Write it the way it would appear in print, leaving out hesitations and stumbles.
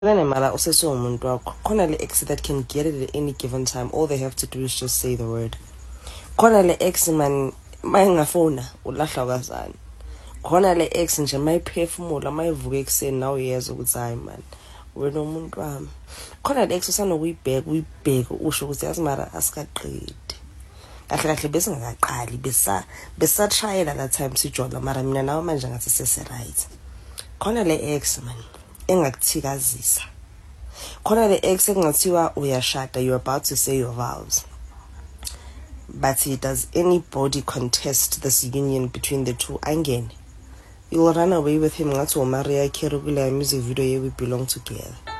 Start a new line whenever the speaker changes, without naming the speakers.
Mara usesiwumuntu wakho. Khona le ex that can get it at any given time. All they have to do is just say the word. Khona le ex man mayingafona ulahla kwazana. Khona le ex nje mayiphefumula mayivuka ekseni nawe uyezwa ukuthi hayi man wena umuntu wami. Khona le ex uyibheka usho ukuthi yazi mara asikaqedi. Kahle kahle bese ngakaqali besatshayela that time sijola mara mina nawe manje ngathi sese right. Khona le ex man engakuthikazisa. Khona le ex engathiwa uyashada, you're about to say your vows. But does anybody contest this union between the two? Angene. You will run away with him. Ngathi uMaria Kerugula music video here we belong together.